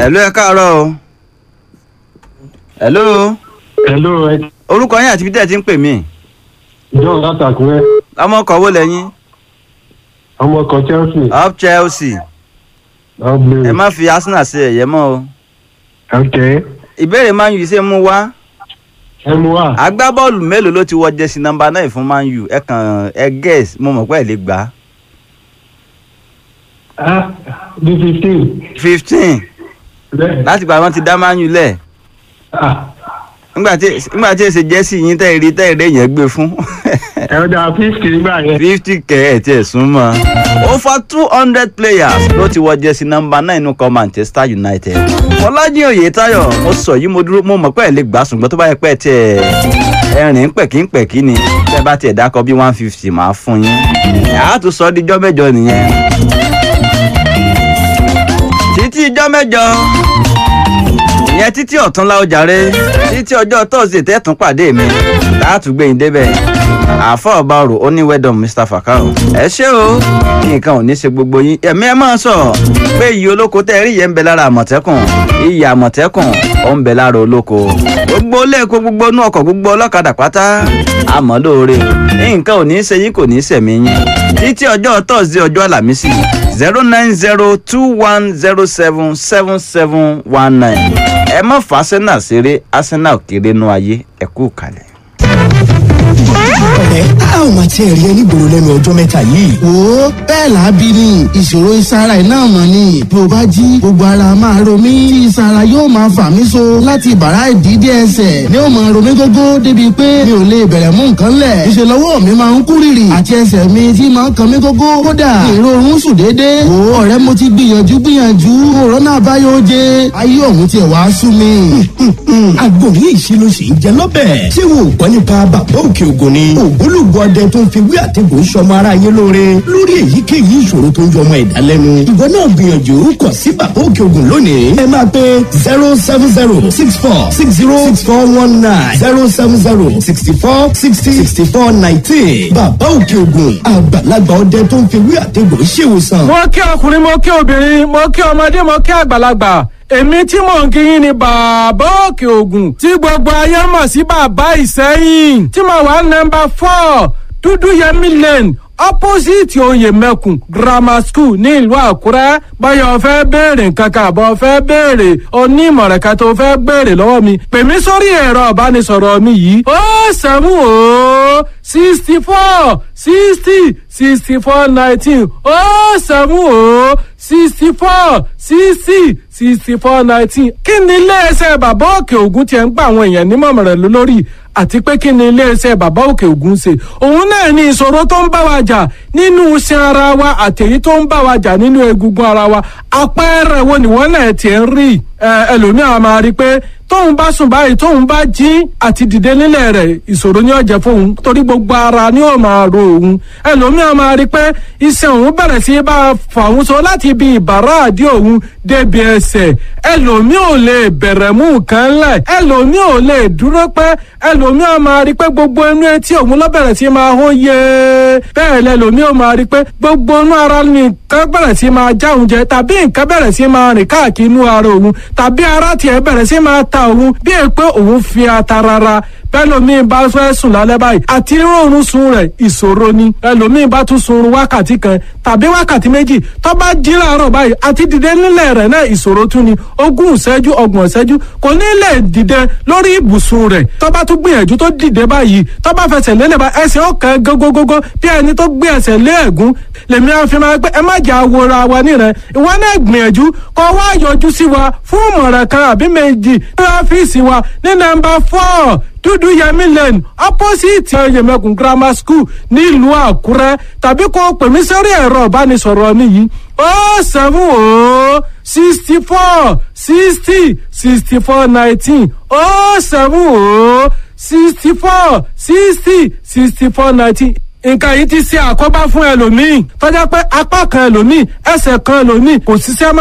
Hello, ẹ káàárọ̀ o. Hello. Hello, Orúkọ yín àti ibi tí ẹ ti ń pè mí. John látàkùnrẹ́. Ọmọ ọkọ̀ wo lẹ́yìn? Ọmọ ọkọ̀ Chelsea. Up Chelsea. Ẹ Ẹ má fi Arsenal ṣe ẹ̀yẹ mọ́ o. Okay. Ìbéèrè Man U ṣe mú wá. Ẹ mú wá. Agbábọ́ọ̀lù mélòó ló ti wọ jẹ́sí nọ́mbà 9 fún Man U? Ẹ guess, mo mọ̀ pé ẹ lè gbà á. Bí 15. 15. Láti gbà wọ́n ti dá Man U lẹ̀. Nígbà tí èsè jẹ́sí yín tẹ́ẹ̀rí yẹn gbé fún. Ẹ̀rọ̀dà 50 nígbà yẹn. 50 kẹ̀ ẹ̀ tí ẹ̀ sún mọ́. Over 200 players ló ti wọ jẹ́sí nọ́mbà 9 nínú kọ́ Manchester United. Fọlájí Oyètáyọ̀, mo sọ yìí mo mọ̀ pé ẹ lè gbà ṣùgbọ́n tó bá yẹ pé ẹ tiẹ̀ ẹ̀rìn pẹ̀kínpẹ̀kí ni tẹ́ bá tiẹ̀ dákọ̀ bí 150 máa fún yín. Àá tún sọ díjọ́ mẹ́jọ nìyẹn. Títí ijọ́ mẹ́jọ ìyẹn títí ọ̀túnla ọjàre títí ọjọ́ tọ́sídẹ̀ẹ́ tẹ́tún pàdé mi láàtú gbẹ̀yìn débẹ̀ àfọ̀ ọ̀bàrò oníwẹ̀dọ̀n Mr. Fakao ẹ ṣé o nǹkan ò ní ṣe gbogbo yín ẹ̀mí ẹ máa sọ pé iye olóko tẹ́ rí yẹn ń bẹ lára àmọ̀tẹ́kùn iye àmọ̀tẹ́kùn ó ń bẹ lára olóko gbogbo lẹ́ẹ̀kọ́ gbogbo inú ọkọ̀ gbogbo ọlọ́kadà pátá àmọ́ lóore nǹkan ò ní ṣe yín kò ní ṣẹ̀mí yín títí ọjọ́ tọ́sídẹ̀ẹ́ ọjọ́ àlàmísì 09021077719 ẹ má fà Arsenal ṣeré Arsenal kéré nú ayé ẹ kú kalẹ̀. ọ̀rẹ́ a ò máa tiẹ̀ rí ẹ nígboro lẹ́nu ọjọ́ mẹ́ta yìí. wo bẹ́ẹ̀ lábí ni ìṣòro ìsara iná mọ̀ ni bí o bá jí gbogbo ara máa ro mí tí ìsara yóò máa fà mí so láti bàrá ìdídé ẹsẹ̀ ni ó máa ro mí gógó débi pé mi ò lè bẹ̀rẹ̀ mú nǹkan lẹ̀ ìṣèlọ́wọ́ mi máa ń kú rìrì àti ẹsẹ̀ mi tí máa ń kan mí gógó kódà ìrorun sùn déédéé. wo ọ̀rẹ́ mo ti gbìyànjú òrónà àbáyọ jẹ ayé ọ̀hún tiẹ̀ wá sú mi. àgbo ní ìṣirò sì ń jẹ lọ́bẹ̀. ṣé wo gbọ́ nípa bàbá òkè ògùn ni. ògbólógbò ọdẹ tó ń fi wí àtẹ̀gùn sọmọ ara yé lóore lórí èyíkéyìí ìṣòro tó ń jọ ọmọ ẹ̀dá lẹ́nu. ìwọ náà gbìyànjú kàn sí bàbá òkè ògùn lónìí. ẹ máa pe 07064606419 07064606419. bàbá òkè ògùn àgbàlagbà ọdẹ tó ń fi wí àtẹ̀gùn ṣèwòsàn. mo kí ọkùnrin mo kí obìnrin mo kí ọmọdé mo kí àgbàlagbà èmi tí mò ń kíyìn ni bàbá òkè ògùn tí gbogbo ayé mọ̀ sí bàbá ìsẹ́yìn tí mo wà nọ́mbà 4 dúdú yẹmí lane opposite oyè mẹ́kùn grammar school ní ìlú àkúrẹ́ báyọ̀ fẹ́ béèrè nǹkan kan àbọ̀ fẹ́ béèrè onímọ̀ràn kan tó fẹ́ béèrè lọ́wọ́ mi pè mí sórí ẹ̀rọ ìbánisọ̀rọ̀ mi yìí 07064606419 07064606419 kí ni iléeṣẹ́ bàbá òkè ògùn tiẹ̀ ń gba àwọn èèyàn nímọ̀ràn lórí àti pé kí ni iléeṣẹ́ bàbá òkè ògùn ṣe òun náà ní ìṣòro tó ń bá wa jà nínú iṣan ara wa àtèyí tó ń bá wa jà nínú egungun ara wa àpẹẹrẹ wo ni wọ́n náà tiẹ̀ ń rí ẹlòmíràn máa rí pé tóun bá sùn báyìí tóun bá jí àti dìde nílẹ̀ rẹ̀ ìṣòro ni ó jẹ́ fóun torí gbogbo ara ni ó máa ro òun ẹlòmíràn máa rí pé iṣan òun bẹ̀rẹ̀ sí bá fà òun so láti ibi ìbàrá àdí òun débi ẹsẹ̀ ẹlòmíì ò lè bẹ̀rẹ̀ mú nǹkan lẹ̀ ẹlòmíì ò lè dúró pẹ́ ẹlòmíràn máa rí pé gbogbo inú etí òun ló bẹ̀rẹ̀ sí máa hó yé bẹ́ẹ̀ lẹ́lòmíì ò máa rí pé gbogbo inú ara nìkan bẹ̀rẹ̀ sí máa já òun jẹ tàbí nǹkan bẹ̀rẹ̀ sí máa rìn káàkiri inú ara òun tàbí ara tiẹ̀ bẹ̀rẹ̀ sí máa ta òun bí è pé òun fi ata rárá bẹ́lòmíì bá fẹ́ sùn lálẹ́ báyìí àti rọrùn sùn rẹ̀ ìṣòro ni ẹlòmíì bá tún sunrun wákàtí kan tàbí wákàtí méjì tó bá jí láàárọ̀ báyìí àti dìde nílẹ̀ rẹ̀ náà ìṣòro tún ni ogún ìṣẹ́jú ọgbọ̀n ìṣẹ́jú kò ní lè dìde lórí ibùsùn rẹ̀ tó bá tún gbìyànjú tó dìde báyìí tó bá fẹsẹ̀ lélẹ̀ bá ẹsẹ̀ ọ̀kan gógógógó bí ẹni tó gbé ẹsẹ̀ lé ẹ̀gún lèmi àfi máa pé ẹ má jà wòra wa nírẹ̀ ìwọ náà gbìyànjú kó wá yọjú sí wa fún ìmọ̀ràn kan àbí méjì ní ọ́fíìsì wa ní nọ́mbà 4 dúdú yẹmí lane opposite yẹmẹkùn grammar school nílùú àkúrẹ́ tàbí kó pè mí sórí ẹ̀rọ ìbánisọ̀rọ̀ mi yìí 07064606419 07064606419 nǹkan yìí ti ṣe àkóbá fún ẹlòmíì tọ́jà pé apá kan ẹlòmíì ẹsẹ̀ kan ẹlòmíì kò ṣiṣẹ́ mọ́.